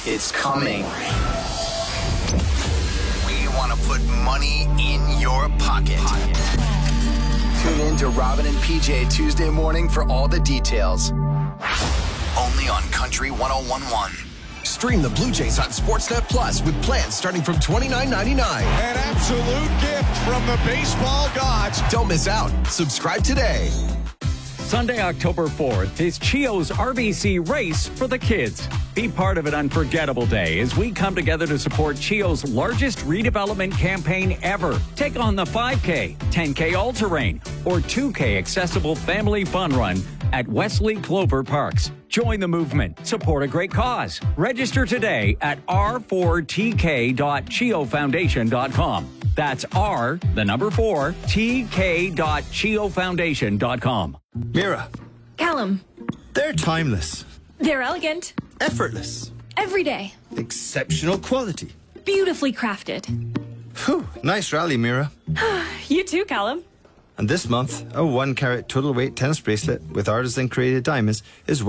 It's coming. We want to put money in your pocket. Tune in to Robin and PJ Tuesday morning for all the details. Only on Country 101.1. Stream the Blue Jays on Sportsnet Plus with plans starting from $29.99. An absolute gift from the baseball gods. Don't miss out. Subscribe today. Sunday, October 4th is Chio's RBC Race for the Kids. Be part of an unforgettable day as we come together to support Chio's largest redevelopment campaign ever. Take on the 5K, 10K all-terrain, or 2K accessible family fun run at Wesley Clover Parks. Join the movement. Support a great cause. Register today at r4tk.chiofoundation.com. That's R, the number 4, tk.chiofoundation.com. Mira. Callum. They're timeless. They're elegant. Effortless. Everyday. Exceptional quality. Beautifully crafted. Whew, nice rally, Mira. You too, Callum. And this month, a 1-carat total weight tennis bracelet with artisan-created diamonds is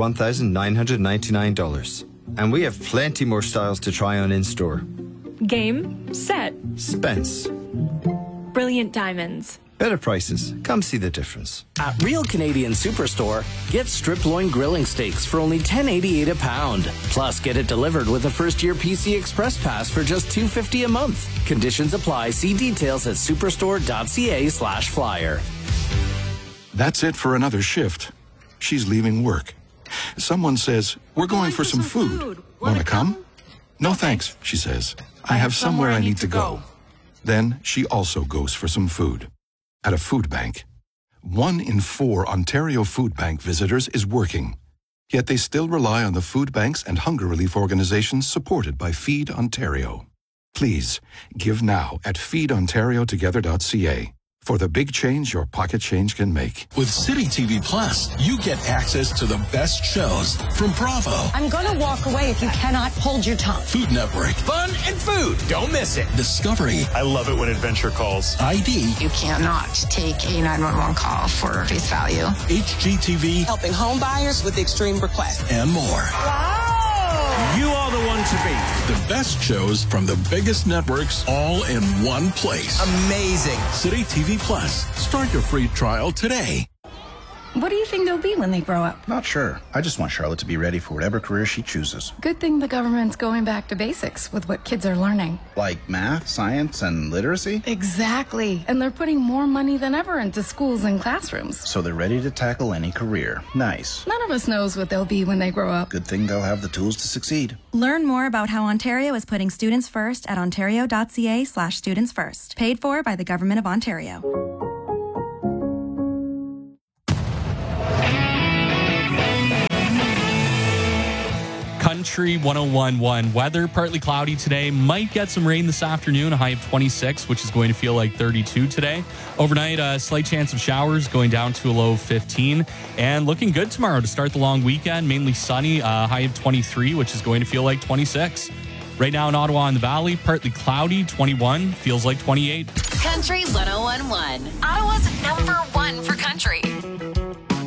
$1,999. And we have plenty more styles to try on in-store. Game, set. Spence. Brilliant diamonds. Better prices. Come see the difference. At Real Canadian Superstore, get strip loin grilling steaks for only $10.88 a pound. Plus, get it delivered with a first-year PC Express Pass for just $2.50 a month. Conditions apply. See details at superstore.ca/flyer. That's it for another shift. She's leaving work. Someone says, "We're going for some food. Want to come?" "No, thanks," she says. "I have somewhere I need to go." Then she also goes for some food. At a food bank. 1 in 4 Ontario Food Bank visitors is working. Yet they still rely on the food banks and hunger relief organizations supported by Feed Ontario. Please, give now at feedontariotogether.ca for the big change your pocket change can make. With City TV Plus, you get access to the best shows from Bravo. I'm going to walk away if you cannot hold your tongue. Food Network. Fun and food. Don't miss it. Discovery. I love it when Adventure calls. ID. You cannot take a 911 call for face value. HGTV. Helping home buyers with extreme requests. And more. Wow. You are the one to beat. The best shows from the biggest networks all in one place. Amazing. City TV Plus. Start your free trial today. What do you think they'll be when they grow up? Not sure. I just want Charlotte to be ready for whatever career she chooses. Good thing the government's going back to basics with what kids are learning. Like math, science, and literacy? Exactly. And they're putting more money than ever into schools and classrooms. So they're ready to tackle any career. Nice. None of us knows what they'll be when they grow up. Good thing they'll have the tools to succeed. Learn more about how Ontario is putting students first at ontario.ca/students first. Paid for by the Government of Ontario. Country 101.1. Weather partly cloudy today. Might get some rain this afternoon. A high of 26, which is going to feel like 32 today. Overnight, a slight chance of showers going down to a low of 15. And looking good tomorrow to start the long weekend. Mainly sunny. A high of 23, which is going to feel like 26. Right now in Ottawa and the Valley, partly cloudy, 21. Feels like 28. Country 101.1. Ottawa's #1 for country.